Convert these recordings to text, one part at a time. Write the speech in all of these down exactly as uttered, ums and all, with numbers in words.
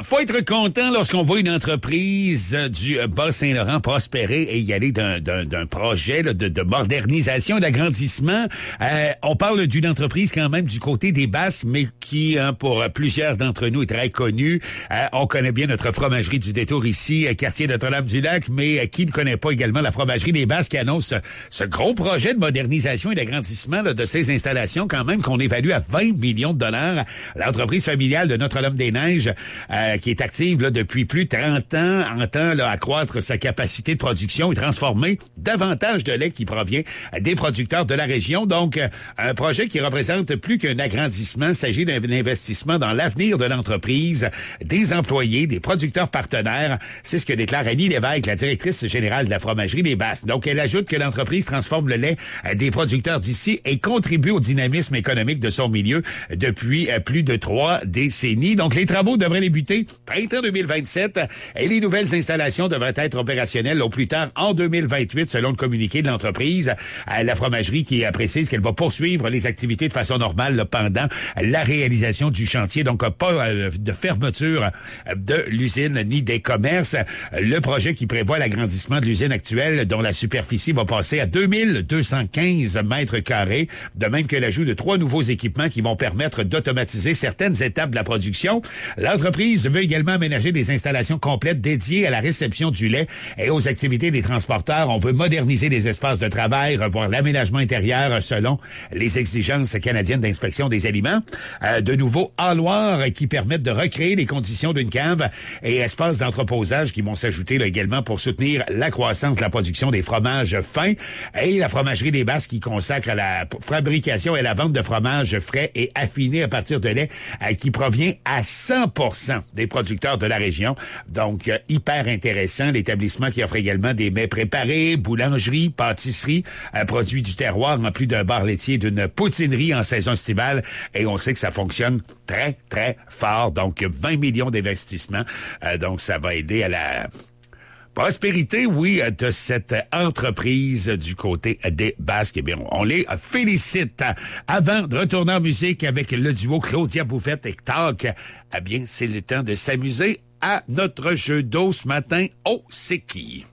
faut être content lorsqu'on voit une entreprise du Bas-Saint-Laurent prospérer et y aller d'un, d'un, d'un projet là, de, de modernisation et d'agrandissement. Euh, on parle d'une entreprise quand même du côté des Basses, mais qui, hein, pour plusieurs d'entre nous, est très connue. Euh, on connaît bien notre fromagerie du Détour ici, quartier Notre-Dame-du-Lac, mais euh, qui ne connaît pas également la fromagerie des Basses qui annonce ce, ce gros projet de modernisation et d'agrandissement là, de ces installations quand même qu'on évalue à vingt millions de dollars. L'entreprise familiale de Notre-Dame-des-Neiges, euh, qui est active là, depuis plus de trente ans, entend là, accroître sa capacité de production et transformer davantage de lait qui provient des producteurs de la région. Donc, euh, un projet qui représente plus qu'un agrandissement. Il s'agit d'un investissement dans l'avenir de l'entreprise, des employés, des producteurs partenaires. C'est ce que déclare Annie Lévesque, la directrice générale de la fromagerie des Basses. Donc, elle ajoute que l'entreprise transforme le lait des producteurs d'ici et contribue au dynamisme économique de son milieu depuis plus de trois décennies. Donc, les travaux devraient débuter printemps deux mille vingt-sept et les nouvelles installations devraient être opérationnelles au plus tard en deux mille vingt-huit, selon le communiqué de l'entreprise. La fromagerie qui précise qu'elle va poursuivre les activités de façon normale là, pendant la réalisation du chantier. Donc, pas de fermeture de l'usine ni des commerces. Le projet qui prévoit l'agrandissement de l'usine actuelle, dont la superficie va passer à deux mille deux cent quinze mètres carrés, de même que l'ajout de trois nouveaux équipements qui vont permettre d'automatiser certaines étapes de la production. L'entreprise veut également aménager des installations complètes dédiées à la réception du lait et aux activités des transporteurs. On veut moderniser les espaces de travail, revoir l'aménagement intérieur selon les exigences canadiennes d'inspection des aliments. Euh, de nouveaux halloirs qui permettent de recréer les conditions d'une cave et espaces d'entreposage qui vont s'ajouter là, également pour soutenir la croissance de la production des fromages fins. Et la fromagerie des Basses qui consacre à la fabrication et la vente de fromages frais et affinés à partir de lait euh, qui provient à cent pour cent des producteurs de la région. Donc, euh, hyper intéressant. L'établissement qui offre également des mets préparés, boulangerie, pâtisserie, euh, produits du terroir, en plus d'un bar laitier, d'une poutinerie en saison estivale. Et on sait que ça fonctionne très, très fort. Donc, vingt millions d'investissements. Euh, donc, ça va aider à la prospérité, oui, de cette entreprise du côté des Basques. Eh bien, on les félicite. Avant de retourner en musique avec le duo Claudia Bouvette et Talk, eh bien, c'est le temps de s'amuser à notre jeu d'eau ce matin. Oh, c'est qui?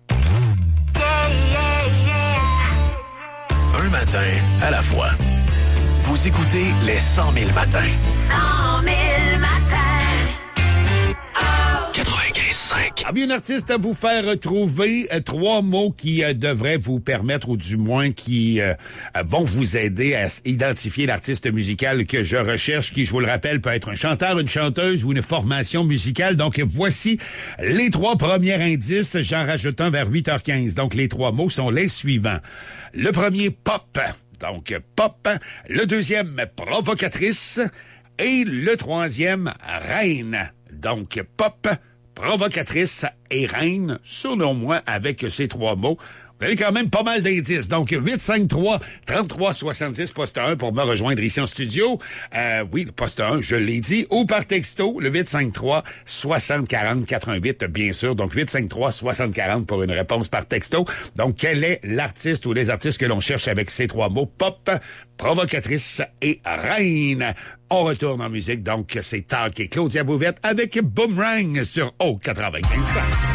Un matin à la fois. Vous écoutez les cent mille matins. cent mille matins. Oh. quatre-vingt-quinze cinq. Ah bien, un artiste à vous faire trouver euh, trois mots qui euh, devraient vous permettre, ou du moins qui euh, vont vous aider à identifier l'artiste musical que je recherche, qui, je vous le rappelle, peut être un chanteur, une chanteuse ou une formation musicale. Donc, voici les trois premiers indices. J'en rajoute un vers huit heures quinze. Donc, les trois mots sont les suivants. Le premier, pop. Donc, pop. Le deuxième, provocatrice. Et le troisième, reine. Donc, pop, provocatrice et reine, selon moi, avec ces trois mots. Vous avez quand même pas mal d'indices. Donc, huit cinq trois, trente-trois soixante-dix, poste un pour me rejoindre ici en studio. Euh, oui, le poste un, je l'ai dit. Ou par texto, le huit cinq trois, soixante quarante, quatre-vingt-huit, bien sûr. Donc, huit cinq trois, soixante quarante pour une réponse par texto. Donc, quel est l'artiste ou les artistes que l'on cherche avec ces trois mots? Pop, provocatrice et reine. On retourne en musique. Donc, c'est Talk et Claudia Bouvette avec Boomerang sur O quatre-vingt-quinze.